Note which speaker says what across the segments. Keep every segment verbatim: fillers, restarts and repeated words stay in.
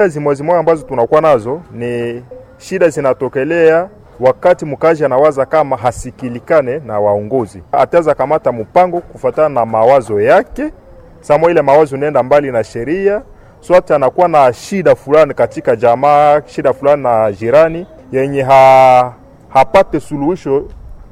Speaker 1: Zimwazimwa ambazo tunakuwa nazo ni shida zinatokelea wakati mkazi anawaza kama hasikilikane na waongozi. Ataweza kamata mpango kufuatana na mawazo yake, samo ile mawazo nenda mbali na sheria, swati anakuwa na shida fulani katika jamaa, shida fulani na jirani, yenye ha, hapate suluhisho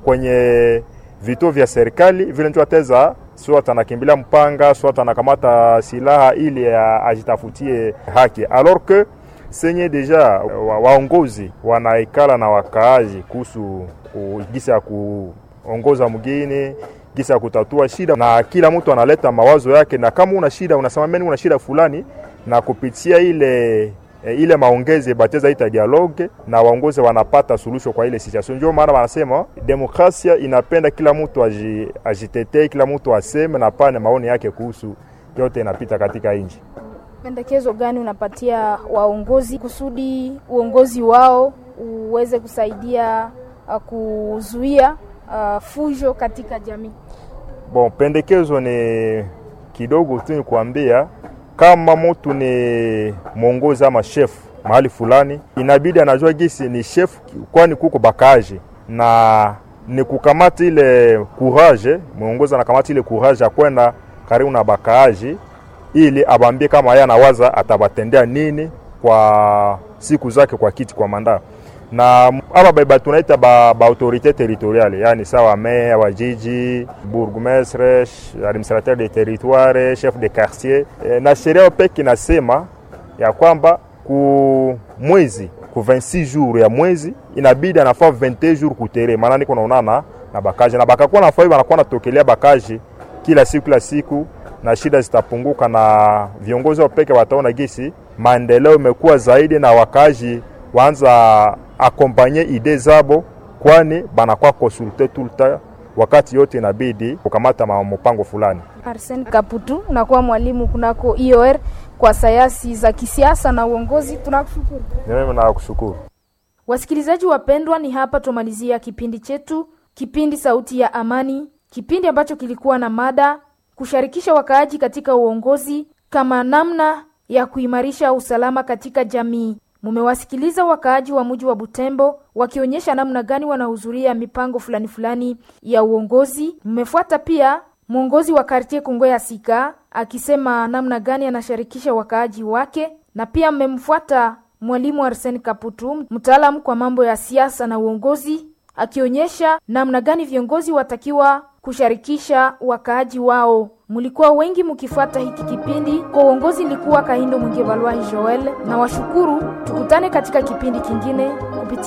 Speaker 1: kwenye vituo vya serikali, vile ndio ataweza swati anakimbilia mpanga, swati anakamata silaha ili ajitafutie haki. Alors que senye deja waongozi wanaikala na wakaaji kuhusu gisa ya kuongoza mgini, gisa ya kutatua shida, na kila mtu analeta mawazo yake, na kama una shida unasema mimi una shida fulani, na kupitia ile ile maongezi bateza ita dialogue na waongozi wanapata suluhisho kwa ile situation. Ndio maana wanasema demokrasia inapenda kila mtu ajitetee, kila mtu aseme na pane maoni yake kuhusu yote inapita katika nchi.
Speaker 2: Pendekezo gani unapatia waongozi kusudi uongozi wao uweze kusaidia uh, kuzuia uh, fujo katika jamii?
Speaker 1: Bon, pendekezo ni kidogo tu, ni kuambia kama mtu ni mwongozi ama chef mahali fulani, inabidi anajua gisi ni chef, kwani kuko bakaji, na ni kukamata ile courage, mwongozi anakamata ile courage ya kwenda karibu na bakaji ili abambie kama yeye anawaza atabatendea nini kwa siku zake kwa kiti kwa manda. Na aba baba tunaita ba, ba autorité territoriale, yani sawa maire wa jiji, bourgmestre, administrateur de territoire, chef de quartier. E, na sheria pekee inasema ya kwamba ku mwezi ku vingt-six jours ya mwezi inabidi anafaa vingt et un jours kutere, maana niko naonana na bakaji, na bakakuwa nafaa wanakuwa natokelea bakaji kila siku kila siku, na shida zitapunguka, na viongozi wa pekee wataona gisi maendeleo imekuwa zaidi, na wakaji waanza akompanye ide zabo, kwani banakuwa consulte tout le temps wakati yote inabidi kukamata mpango fulani.
Speaker 2: Arsene Kaputu, unakuwa mwalimu kunako I O R kwa sayansi za kisiasa na uongozi. Tunakushukuru.
Speaker 1: Mimi nakushukuru.
Speaker 2: Wasikilizaji wapendwa, ni hapa tumalizia kipindi chetu, kipindi Sauti ya Amani, kipindi ambacho kilikuwa na mada kusharikisha wakaaji katika uongozi kama namna ya kuimarisha usalama katika jamii. Mumewasikiliza wakaaji wa mji wa Butembo wakionyesha namna gani wanahudhuria mipango fulani fulani ya uongozi. Mmefuata pia mwongozi wa quartier Kongo ya Sika akisema namna gani anasharikisha wakaaji wake, na pia mmemfuata mwalimu Arsene Kaputu, mtaalamu kwa mambo ya siasa na uongozi, akionyesha namna gani viongozi watakiwa kusharikisha wakaaji wao. Mulikuwa wengi mkifuata hiki kipindi. Kwa uongozi nilikuwa Kahindo Mwingevalwa Joel, na washukuru. Tukutane katika kipindi kingine kupitia